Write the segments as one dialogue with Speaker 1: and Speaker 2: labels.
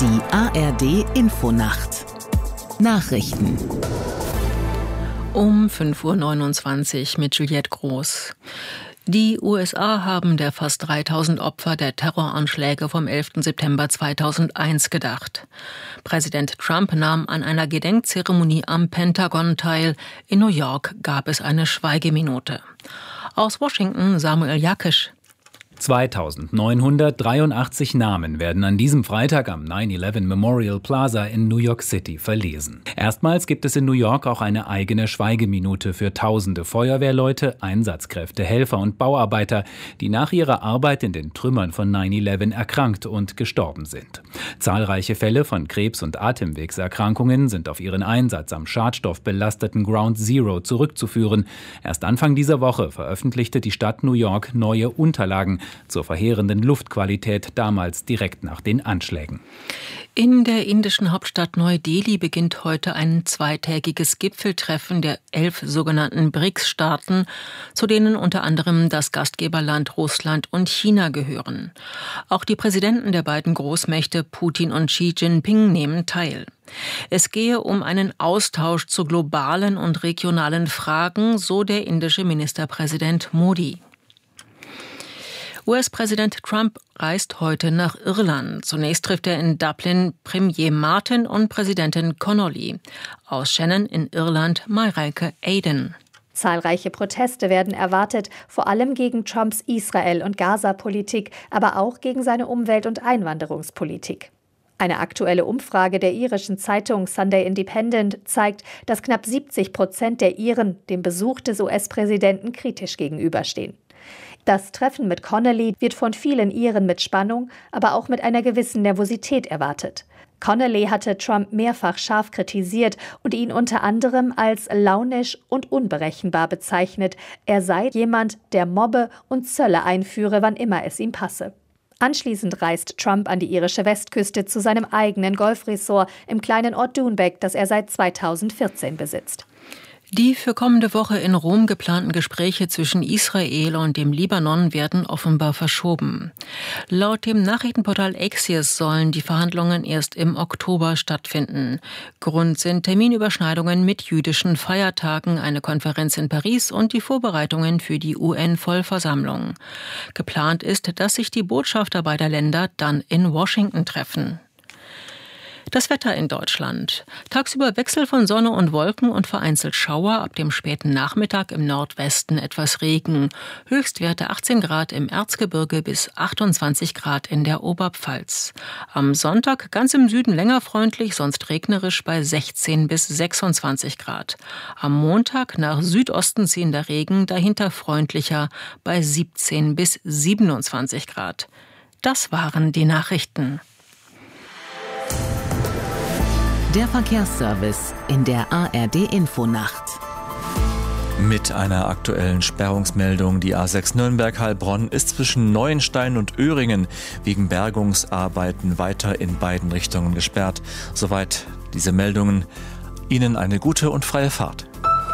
Speaker 1: Die ARD-Infonacht Nachrichten um 5:29 Uhr mit Juliette Groß. Die USA haben der fast 3000 Opfer der Terroranschläge vom 11. September 2001 gedacht. Präsident Trump nahm an einer Gedenkzeremonie am Pentagon teil. In New York gab es eine Schweigeminute. Aus Washington Samuel Jakisch.
Speaker 2: 2983 Namen werden an diesem Freitag am 9/11 Memorial Plaza in New York City verlesen. Erstmals gibt es in New York auch eine eigene Schweigeminute für tausende Feuerwehrleute, Einsatzkräfte, Helfer und Bauarbeiter, die nach ihrer Arbeit in den Trümmern von 9/11 erkrankt und gestorben sind. Zahlreiche Fälle von Krebs- und Atemwegserkrankungen sind auf ihren Einsatz am schadstoffbelasteten Ground Zero zurückzuführen. Erst Anfang dieser Woche veröffentlichte die Stadt New York neue Unterlagen zur verheerenden Luftqualität damals direkt nach den Anschlägen.
Speaker 1: In der indischen Hauptstadt Neu-Delhi beginnt heute ein zweitägiges Gipfeltreffen der 11 sogenannten BRICS-Staaten, zu denen unter anderem das Gastgeberland Russland und China gehören. Auch die Präsidenten der beiden Großmächte Putin und Xi Jinping nehmen teil. Es gehe um einen Austausch zu globalen und regionalen Fragen, so der indische Ministerpräsident Modi. US-Präsident Trump reist heute nach Irland. Zunächst trifft er in Dublin Premier Martin und Präsidentin Connolly. Aus Shannon in Irland Mareike Aden.
Speaker 3: Zahlreiche Proteste werden erwartet, vor allem gegen Trumps Israel- und Gaza-Politik, aber auch gegen seine Umwelt- und Einwanderungspolitik. Eine aktuelle Umfrage der irischen Zeitung Sunday Independent zeigt, dass knapp 70% der Iren dem Besuch des US-Präsidenten kritisch gegenüberstehen. Das Treffen mit Connolly wird von vielen Iren mit Spannung, aber auch mit einer gewissen Nervosität erwartet. Connolly hatte Trump mehrfach scharf kritisiert und ihn unter anderem als launisch und unberechenbar bezeichnet. Er sei jemand, der mobbe und Zölle einführe, wann immer es ihm passe. Anschließend reist Trump an die irische Westküste zu seinem eigenen Golfresort im kleinen Ort Doonbeg, das er seit 2014 besitzt.
Speaker 1: Die für kommende Woche in Rom geplanten Gespräche zwischen Israel und dem Libanon werden offenbar verschoben. Laut dem Nachrichtenportal Axios sollen die Verhandlungen erst im Oktober stattfinden. Grund sind Terminüberschneidungen mit jüdischen Feiertagen, eine Konferenz in Paris und die Vorbereitungen für die UN-Vollversammlung. Geplant ist, dass sich die Botschafter beider Länder dann in Washington treffen. Das Wetter in Deutschland. Tagsüber Wechsel von Sonne und Wolken und vereinzelt Schauer, ab dem späten Nachmittag im Nordwesten etwas Regen. Höchstwerte 18 Grad im Erzgebirge bis 28 Grad in der Oberpfalz. Am Sonntag ganz im Süden länger freundlich, sonst regnerisch bei 16 bis 26 Grad. Am Montag nach Südosten ziehender Regen, dahinter freundlicher bei 17 bis 27 Grad. Das waren die Nachrichten. Der Verkehrsservice in der ARD-Infonacht.
Speaker 4: Mit einer aktuellen Sperrungsmeldung. Die A6 Nürnberg-Heilbronn ist zwischen Neuenstein und Öhringen wegen Bergungsarbeiten weiter in beiden Richtungen gesperrt. Soweit diese Meldungen. Ihnen eine gute und freie Fahrt.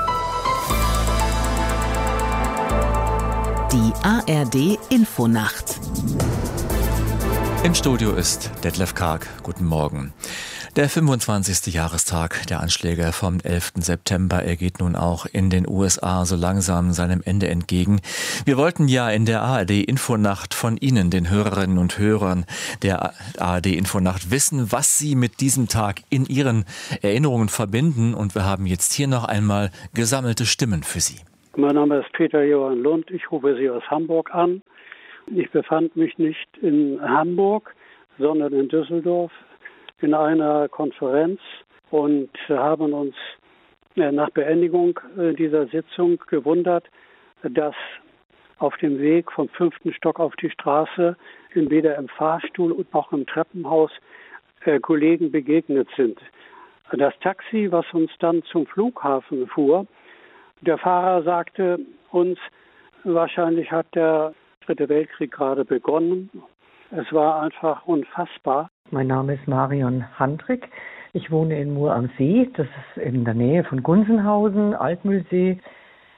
Speaker 1: Die ARD-Infonacht.
Speaker 4: Im Studio ist Detlef Karg. Guten Morgen. Der 25. Jahrestag der Anschläge vom 11. September, er geht nun auch in den USA so langsam seinem Ende entgegen. Wir wollten ja in der ARD-Infonacht von Ihnen, den Hörerinnen und Hörern der ARD-Infonacht, wissen, was Sie mit diesem Tag in Ihren Erinnerungen verbinden. Und wir haben jetzt hier noch einmal gesammelte Stimmen für Sie.
Speaker 5: Mein Name ist Peter Johann Lund, ich rufe Sie aus Hamburg an. Ich befand mich nicht in Hamburg, sondern in Düsseldorf in einer Konferenz und haben uns nach Beendigung dieser Sitzung gewundert, dass auf dem Weg vom 5. Stock auf die Straße weder im Fahrstuhl und noch im Treppenhaus Kollegen begegnet sind. Das Taxi, was uns dann zum Flughafen fuhr, der Fahrer sagte uns, wahrscheinlich hat der Dritte Weltkrieg gerade begonnen. Es war einfach unfassbar.
Speaker 6: Mein Name ist Marion Handrick. Ich wohne in Mur am See. Das ist in der Nähe von Gunzenhausen, Altmühlsee.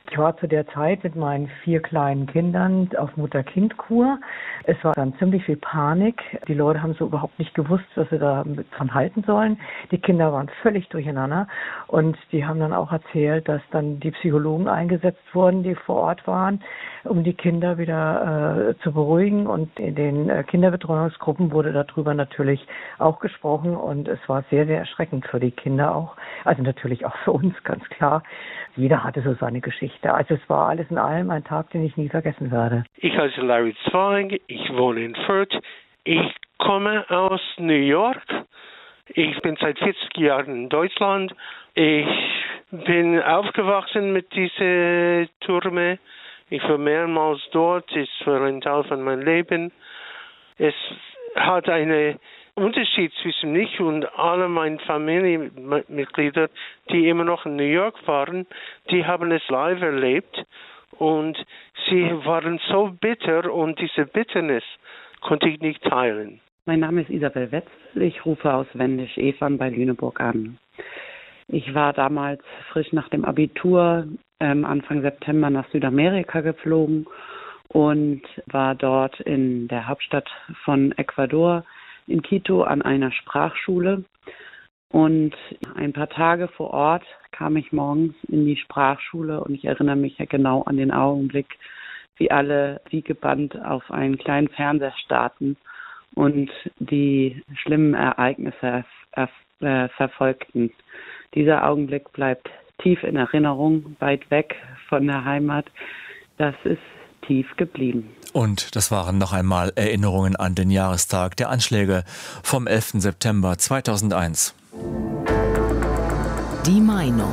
Speaker 6: Ich war zu der Zeit mit meinen 4 kleinen Kindern auf Mutter-Kind-Kur. Es war dann ziemlich viel Panik. Die Leute haben so überhaupt nicht gewusst, was sie da dran halten sollen. Die Kinder waren völlig durcheinander und die haben dann auch erzählt, dass dann die Psychologen eingesetzt wurden, die vor Ort waren, um die Kinder wieder zu beruhigen. Und in den Kinderbetreuungsgruppen wurde darüber natürlich auch gesprochen und es war sehr, sehr erschreckend für die Kinder auch. Also natürlich auch für uns, ganz klar. Jeder hatte so seine Geschichte. Also es war alles in allem ein Tag, den ich nie vergessen werde.
Speaker 7: Ich heiße Larry Zweig, ich wohne in Fürth. Ich komme aus New York. Ich bin seit 40 Jahren in Deutschland. Ich bin aufgewachsen mit diesen Türmen. Ich war mehrmals dort. Es war ein Teil von meinem Leben. Es hat einen Unterschied zwischen mich und alle meine Familienmitglieder, die immer noch in New York waren. Die haben es live erlebt und sie waren so bitter und diese Bitternis konnte ich nicht teilen.
Speaker 8: Mein Name ist Isabel Wetzel, ich rufe aus Wendisch-Evern bei Lüneburg an. Ich war damals frisch nach dem Abitur Anfang September nach Südamerika geflogen und war dort in der Hauptstadt von Ecuador in Quito an einer Sprachschule. Und ein paar Tage vor Ort kam ich morgens in die Sprachschule und ich erinnere mich ja genau an den Augenblick, wie alle wie gebannt auf einen kleinen Fernseher starrten und die schlimmen Ereignisse verfolgten. Dieser Augenblick bleibt tief in Erinnerung, weit weg von der Heimat. Das ist tief geblieben.
Speaker 4: Und das waren noch einmal Erinnerungen an den Jahrestag der Anschläge vom 11. September 2001.
Speaker 9: Die Meinung.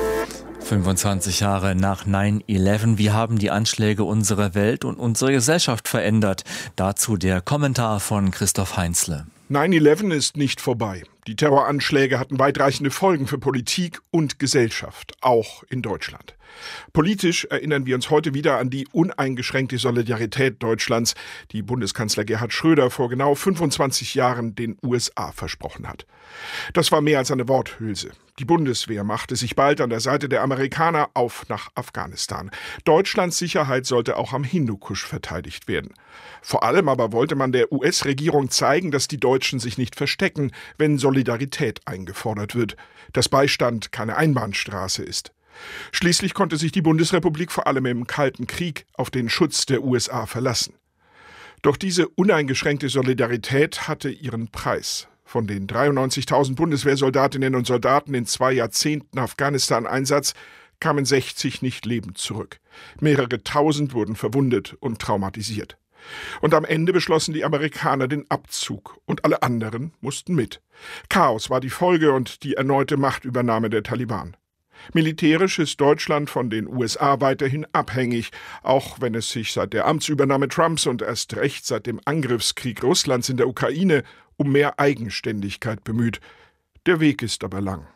Speaker 4: 25 Jahre nach 9/11, wie haben die Anschläge unsere Welt und unsere Gesellschaft verändert? Dazu der Kommentar von Christoph Heinzle.
Speaker 10: 9/11 ist nicht vorbei. Die Terroranschläge hatten weitreichende Folgen für Politik und Gesellschaft, auch in Deutschland. Politisch erinnern wir uns heute wieder an die uneingeschränkte Solidarität Deutschlands, die Bundeskanzler Gerhard Schröder vor genau 25 Jahren den USA versprochen hat. Das war mehr als eine Worthülse. Die Bundeswehr machte sich bald an der Seite der Amerikaner auf nach Afghanistan. Deutschlands Sicherheit sollte auch am Hindukusch verteidigt werden. Vor allem aber wollte man der US-Regierung zeigen, dass die Deutschen sich nicht verstecken, wenn Solidarität eingefordert wird, dass Beistand keine Einbahnstraße ist. Schließlich konnte sich die Bundesrepublik vor allem im Kalten Krieg auf den Schutz der USA verlassen. Doch diese uneingeschränkte Solidarität hatte ihren Preis. Von den 93.000 Bundeswehrsoldatinnen und Soldaten in 2 Jahrzehnten Afghanistan-Einsatz kamen 60 nicht lebend zurück. Mehrere Tausend wurden verwundet und traumatisiert. Und am Ende beschlossen die Amerikaner den Abzug und alle anderen mussten mit. Chaos war die Folge und die erneute Machtübernahme der Taliban. Militärisch ist Deutschland von den USA weiterhin abhängig, auch wenn es sich seit der Amtsübernahme Trumps und erst recht seit dem Angriffskrieg Russlands in der Ukraine um mehr Eigenständigkeit bemüht. Der Weg ist aber lang.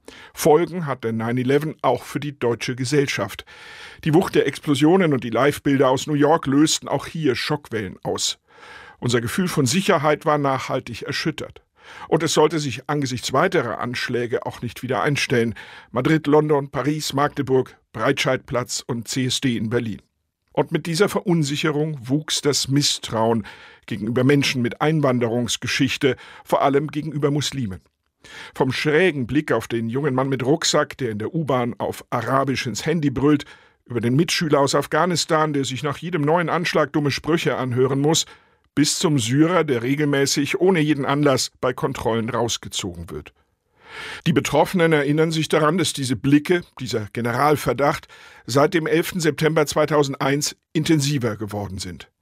Speaker 10: Folgen hat der 9/11 auch für die deutsche Gesellschaft. Die Wucht der Explosionen und die Livebilder aus New York lösten auch hier Schockwellen aus. Unser Gefühl von Sicherheit war nachhaltig erschüttert. Und es sollte sich angesichts weiterer Anschläge auch nicht wieder einstellen. Madrid, London, Paris, Magdeburg, Breitscheidplatz und CSD in Berlin. Und mit dieser Verunsicherung wuchs das Misstrauen gegenüber Menschen mit Einwanderungsgeschichte, vor allem gegenüber Muslimen. Vom schrägen Blick auf den jungen Mann mit Rucksack, der in der U-Bahn auf Arabisch ins Handy brüllt, über den Mitschüler aus Afghanistan, der sich nach jedem neuen Anschlag dumme Sprüche anhören muss, bis zum Syrer, der regelmäßig ohne jeden Anlass bei Kontrollen rausgezogen wird. Die Betroffenen erinnern sich daran, dass diese Blicke, dieser Generalverdacht, seit dem 11. September 2001 intensiver geworden sind.